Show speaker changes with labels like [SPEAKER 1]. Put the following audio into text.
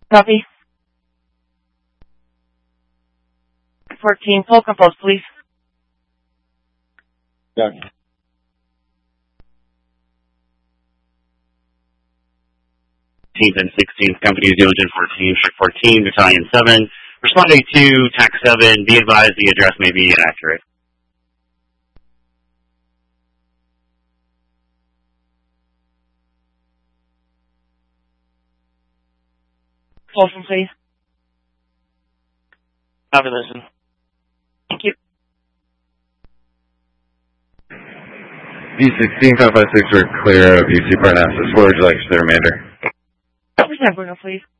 [SPEAKER 1] Copy. 14, full compose, please.
[SPEAKER 2] Doug.
[SPEAKER 3] 15th and 16th, Company Diligent 14, Battalion 7. Responding to TAC 7, be advised the address may be inaccurate.
[SPEAKER 1] Fulton, please.
[SPEAKER 4] Copy, listen.
[SPEAKER 1] Thank you.
[SPEAKER 2] D16, 556, we're clear of UC Parnassus. Where would you like to the remainder?
[SPEAKER 1] Representative Bruno, please.